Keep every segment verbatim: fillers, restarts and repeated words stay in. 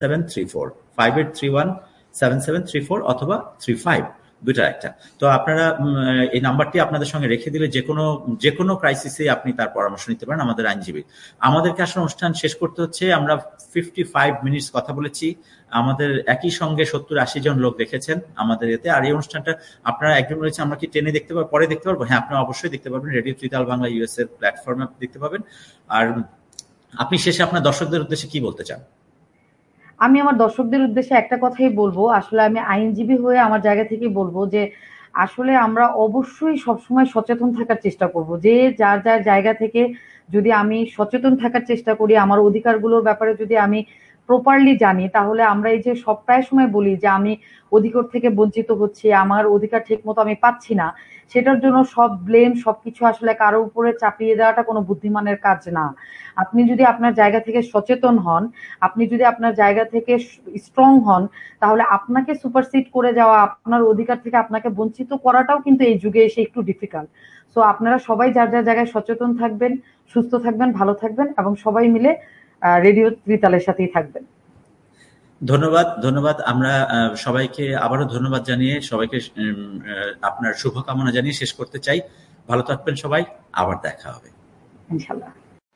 Seven three four five eight three one seven seven three four অথবা three five দুইটার একটা। তো আপনারা এই নাম্বারটি আপনাদের সঙ্গে রেখে দিলে যে কোনো যে কোনো ক্রাইসিসে আপনি তার পরামর্শ নিতে পারেন আমাদের আইনজীবী। আমাদেরকে আসলে অনুষ্ঠান শেষ করতে হচ্ছে। আমরা ফিফটি ফাইভ মিনিটস কথা বলেছি। আমাদের একই সঙ্গে সত্তর আশি জন লোক দেখেছেন আমাদের এতে। আর এই অনুষ্ঠানটা আপনারা একজন বলেছে আমরা কি টেনে দেখতে পাবো, পরে দেখতে পারবো? হ্যাঁ, আপনারা অবশ্যই দেখতে পাবেন। রেডিও ত্রিতাল বাংলা ইউএস এর প্ল্যাটফর্মে দেখতে পাবেন। আর আপনি শেষে আপনার দর্শকদের উদ্দেশ্যে কি বলতে চান? আমি আমার দর্শকদের উদ্দেশ্যে একটা কথাই বলবো, আসলে আমি আইনজীবী হয়ে আমার জায়গা থেকে বলবো যে আসলে আমরা অবশ্যই সবসময় সচেতন থাকার চেষ্টা করব। যে যার যার জায়গা থেকে যদি আমি সচেতন থাকার চেষ্টা করি, আমার অধিকারগুলোর ব্যাপারে যদি আমি প্রপারলি জানি, তাহলে আমরা এই যে সব প্রায় সময় বলি যে আমি অধিকার থেকে বঞ্চিত হচ্ছি, আমার অধিকার ঠিক মতো আমি পাচ্ছি না, সেটার জন্য সব ব্লেম সবকিছু আসলে কারো উপরে চাপিয়ে দেওয়াটা কোনো বুদ্ধিমানের কাজ না। আপনি যদি আপনার জায়গা থেকে সচেতন হন, আপনি যদি আপনার জায়গা থেকে স্ট্রং হন, তাহলে আপনাকে সুপারসিড করে যাওয়া, আপনার অধিকার থেকে আপনাকে বঞ্চিত করাটাও কিন্তু এই যুগে এসে একটু ডিফিকাল্ট। সো আপনারা সবাই যার যার জায়গায় সচেতন থাকবেন, সুস্থ থাকবেন, ভালো থাকবেন এবং সবাই মিলে রেডিও ত্রিতালের সাথেই থাকবেন। ধন্যবাদ, ধন্যবাদ। আমরা সবাইকে আবারও ধন্যবাদ জানিয়ে সবাইকে আপনার শুভকামনা জানিয়ে শেষ করতে চাই। ভালো থাকবেন সবাই, আবার দেখা হবে ইনশাআল্লাহ।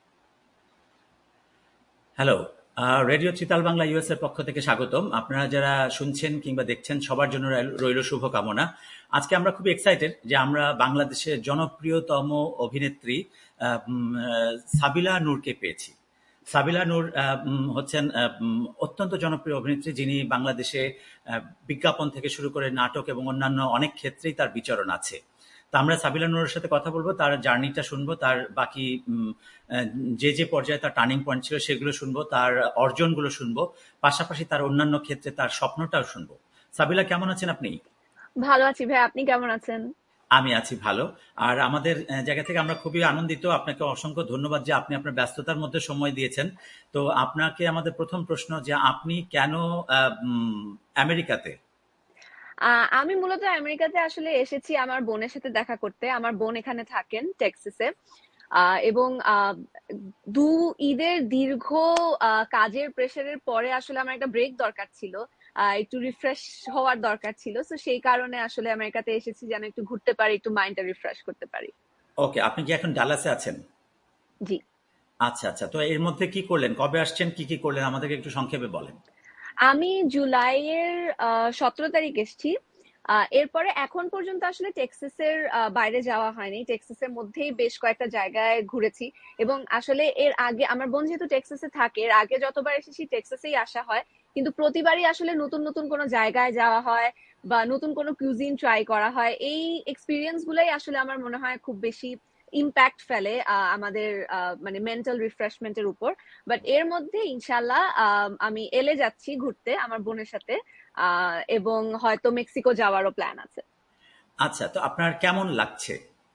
Hello, radio tritaal Bangla US এর পক্ষ থেকে স্বাগতম। আপনারা যারা শুনছেন কিংবা দেখছেন সবার জন্য রইল শুভকামনা। আজকে আমরা খুবই এক্সাইটেড যে আমরা বাংলাদেশের জনপ্রিয়তম অভিনেত্রী সাবিলা নূরকে পেয়েছি। সাবিলা নূর হচ্ছেন অত্যন্ত জনপ্রিয় অভিনেত্রী, যিনি বাংলাদেশে বিজ্ঞাপন থেকে শুরু করে নাটক এবং অন্যান্য অনেক ক্ষেত্রেই তার বিচরণ আছে। তা আমরা সাবিলা নূরের সাথে কথা বলবো, তার জার্নিটা শুনবো, তার বাকি যে যে পর্যায়ে তার টার্নিং পয়েন্ট ছিল সেগুলো শুনবো, তার অর্জনগুলো শুনবো, পাশাপাশি তার অন্যান্য ক্ষেত্রে তার স্বপ্নটাও শুনবো। সাবিলা, কেমন আছেন আপনি? ভালো আছি ভাই, আপনি কেমন আছেন? আমি আছি ভালো। আর আমাদের জায়গা থেকে আমরা খুবই আনন্দিত, আপনাকে অসংখ্য ধন্যবাদ যে আপনি আপনার ব্যস্ততার মধ্যে সময় দিয়েছেন। তো আপনাকে আমাদের প্রথম প্রশ্ন যে আপনি কেন আমেরিকাতে? আমি মূলত আমেরিকাতে আসলে এসেছি আমার বোনের সাথে দেখা করতে। আমার বোন এখানে থাকেন টেক্সাসে, এবং দু ঈদের দীর্ঘ কাজের প্রেসারের পরে আসলে আমার একটা ব্রেক দরকার ছিল, একটু রিফ্রেশ হওয়ার দরকার ছিল। তো সেই কারণে আসলে আমেরিকাতে এসেছি যেন একটু ঘুরতে পারি, একটু মাইন্ডটা রিফ্রেশ করতে পারি। ওকে, আপনি কি এখন ডালাসে আছেন? জি। আচ্ছা আচ্ছা, তো এর মধ্যে কি করলেন, কবে আসছেন, কি কি করলেন আমাদেরকে একটু সংক্ষেপে বলেন। আমি জুলাইয়ের সতেরো তারিখ এসেছি। এরপরে এখন পর্যন্ত আসলে টেক্সাসের বাইরে যাওয়া হয়নি, টেক্সাসের মধ্যেই বেশ কয়েকটা জায়গায় ঘুরেছি। এবং আসলে এর আগে আমার বোন যেহেতু টেক্সাসে থাকে, এর আগে যতবার এসেছি টেক্সাসেই আসা হয়, কিন্তু প্রতিবারই আসলে নতুন নতুন কোনো জায়গায় যাওয়া হয় বা নতুন কোনো কিউজিন ট্রাই করা হয়। এই এক্সপিরিয়েন্স গুলাই আসলে আমার মনে হয় খুব বেশি ইম্প্যাক্ট ফেলে আমাদের মানে মেন্টাল রিফ্রেশমেন্টের উপর। বাট এর মধ্যে ইনশাল্লাহ আমি এলে যাচ্ছি ঘুরতে আমার বোনের সাথে, এবং হয়তো মেক্সিকো যাওয়ারও প্ল্যান আছে। আচ্ছা, তো আপনার কেমন লাগছে?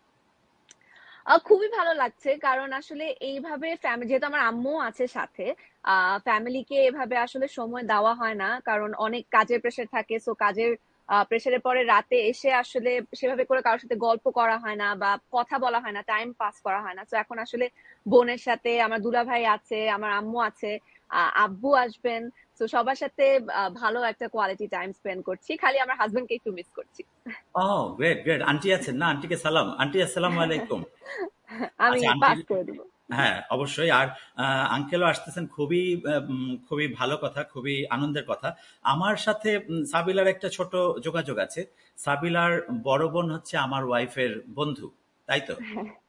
খুবই ভালো লাগছে, কারণ আসলে এইভাবে যেহেতু আমার আম্মু আছে সাথে, ফ্যামিলিকে এভাবে আসলে সময় দেওয়া হয় না, কারণ অনেক কাজের প্রেশার থাকে। সো কাজের প্রেশারের পরে রাতে এসে আসলে সেভাবে করে কারোর সাথে গল্প করা হয় না বা কথা বলা হয় না, টাইম পাস করা হয় না। তো এখন আসলে বোনের সাথে আমার দুলা ভাই আছে, আমার আম্মু আছে, আব্বু আসবেন, তো সবার সাথে ভালো একটা কোয়ালিটি টাইম স্পেন্ড করছি। খালি আমার হাজবেন্ডকে একটু মিস করছি। ও গ্রেট গ্রেট। আন্টি আছেন না? আন্টিকে সালাম। আন্টি আসসালামু আলাইকুম। আমি পাস করে দেব। হ্যাঁ অবশ্যই। আর আঙ্কেলও আসতেছেন, খুবই খুবই ভালো কথা, খুবই আনন্দের কথা। আমার সাথে সাবিলার একটা ছোট যোগাযোগ আছে। সাবিলার বড় বোন হচ্ছে আমার ওয়াইফের বন্ধু, তাই তো?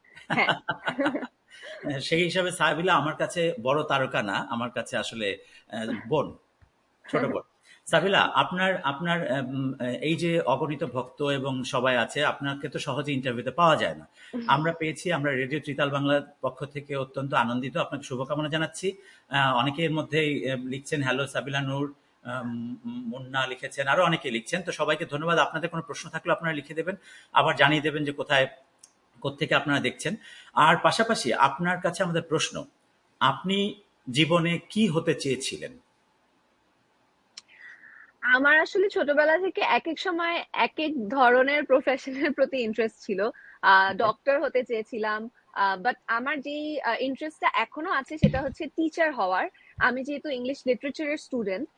সেই হিসাবে সাবিলা আমার কাছে বড় তারকা না, আমার কাছে আসলে বোন, ছোট বোন। সাবিলা, আপনার আপনার এই যে অগণিত ভক্ত এবং সবাই আছে, আপনাকে তো সহজে ইন্টারভিউতে পাওয়া যায় না। আমরা পেয়েছি, আমরা রেডিও ত্রিতাল বাংলার পক্ষ থেকে অত্যন্ত আনন্দিত, আপনাকে শুভকামনা জানাচ্ছি। অনেকের মধ্যেই লিখছেন হ্যালো সাবিলা নূর, মুন্না লিখেছেন, আরো অনেকে লিখছেন। তো সবাইকে ধন্যবাদ। আপনাদের কোনো প্রশ্ন থাকলে আপনারা লিখে দেবেন, আবার জানিয়ে দেবেন যে কোথায় কোত্থেকে আপনারা দেখছেন। আর পাশাপাশি আপনার কাছে আমাদের প্রশ্ন, আপনি জীবনে কি হতে চেয়েছিলেন? আমার আসলে ছোটবেলা থেকে এক এক সময় এক এক ধরনের প্রফেশনের প্রতি ইন্টারেস্ট ছিল। ডক্টর হতে চেয়েছিলাম, বাট আমার যে ইন্টারেস্টটা এখনো আছে সেটা হচ্ছে টিচার হওয়ার। আমি যেহেতু ইংলিশ লিটারেচারের স্টুডেন্ট,